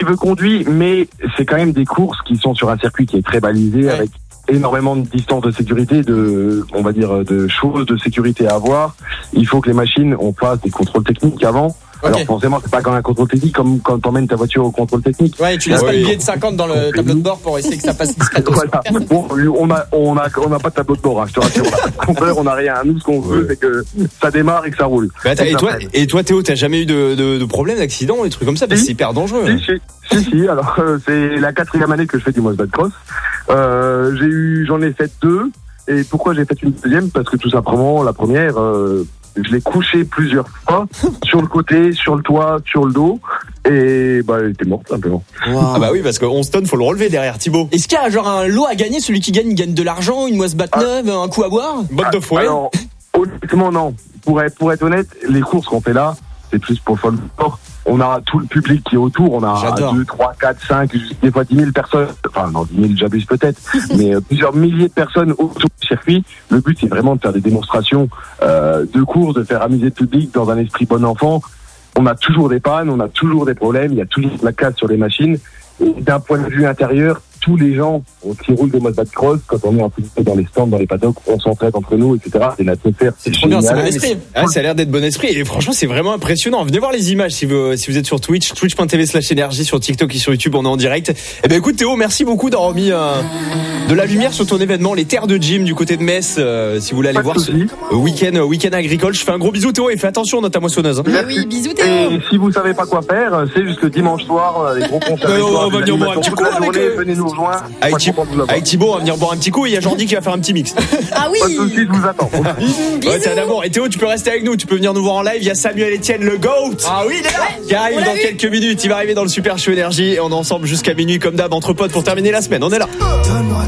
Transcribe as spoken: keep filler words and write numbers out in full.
veut conduit, mais c'est quand même des courses qui sont sur un circuit qui est très balisé, ouais. avec énormément de distance de sécurité, de, on va dire, de choses de sécurité à avoir. Il faut que les machines, on fasse des contrôles techniques avant. Okay. Alors forcément, c'est pas quand un contrôle technique comme quand t'emmènes ta voiture au contrôle technique. Ouais, tu laisses oui. pas le billet de cinquante dans le tableau de bord pour essayer que ça passe discrètement. Voilà. Bon, on a, on a, on a pas de tableau de bord, hein, je te rassure. On a pas de compteur, on a rien. Nous, ce qu'on veut, ouais. c'est que ça démarre et que ça roule. Mais attends, et toi, et toi, Théo, t'as jamais eu de, de, de problème, d'accident, des trucs comme ça, parce que c'est hyper dangereux. Si, si, si, si. Alors, euh, c'est la quatrième année que je fais du Mosbat Cross. Euh, j'ai eu, j'en ai fait deux. Et pourquoi j'ai fait une deuxième? Parce que tout simplement, la première, euh, je l'ai couché plusieurs fois, sur le côté, sur le toit, sur le dos, et bah elle était morte simplement. Wow. Ah bah oui, parce que onze tonnes, faut le relever derrière Thibaut. Est-ce qu'il y a genre un lot à gagner? Celui qui gagne, il gagne de l'argent, une Mosbat ah. neuve, un coup à boire? Une botte de fouet? Alors, honnêtement non. Pour être, pour être honnête, les courses qu'on fait là, c'est plus pour le sport. On a tout le public qui est autour, on a deux, trois, quatre, cinq, des fois dix mille personnes, enfin non, dix mille j'abuse peut-être, mais euh, plusieurs milliers de personnes autour du circuit. Le but c'est vraiment de faire des démonstrations euh, de courses, de faire amuser le public dans un esprit bon enfant. On a toujours des pannes, on a toujours des problèmes, il y a toujours de la casse sur les machines. Et d'un point de vue intérieur, tous les gens qui roulent des Mosbat Cross, quand on est en plus dans les stands, dans les paddocks, on s'entraide entre nous, et cetera. C'est l'atmosphère. C'est trop bien, c'est bon esprit. Ah, ça a l'air d'être bon esprit. Et franchement, c'est vraiment impressionnant. Venez voir les images si vous, si vous êtes sur Twitch, twitch.tv slash énergie, sur TikTok et sur YouTube, on est en direct. Eh ben, écoute, Théo, merci beaucoup d'avoir mis euh, de la lumière sur ton événement, les terres de gym du côté de Metz. Euh, si vous voulez aller voir ce week-end, week-end agricole. Je fais un gros bisou, Théo, et fais attention dans ta moissonneuse. Hein. Oui, oui, bisous, Théo. Et si vous savez pas quoi faire, c'est juste le dimanche soir, les gros concerts. Euh, on va venir boire un petit coup avec eux. Venez nous rejoindre. Avec, Thib- avec Thibaut, on va venir boire un petit coup et il y a Jordi qui va faire un petit mix. Ah oui. Pas de soucis, je vous attends. Ouais, t'es d'abord. Et Théo, tu peux rester avec nous. Tu peux venir nous voir en live. Il y a Samuel Etienne, le GOAT. Ah oui, il est là. Qui arrive dans quelques minutes. Il va arriver dans le Super Show Énergie et on est ensemble jusqu'à minuit comme d'hab entre potes pour terminer la semaine. On est là.